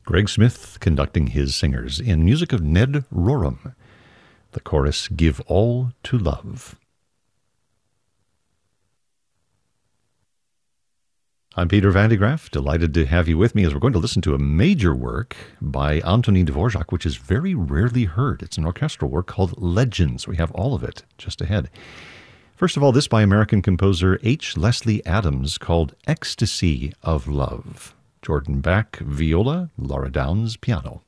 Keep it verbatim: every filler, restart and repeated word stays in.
Greg Smith conducting his singers in music of Ned Rorem. The chorus, Give All to Love. I'm Peter Van de Graaff, delighted to have you with me as we're going to listen to a major work by Antonin Dvorak, which is very rarely heard. It's an orchestral work called Legends. We have all of it just ahead. First of all, this by American composer H. Leslie Adams called Ecstasy of Love. Jordan Bach, viola, Laura Downs, piano.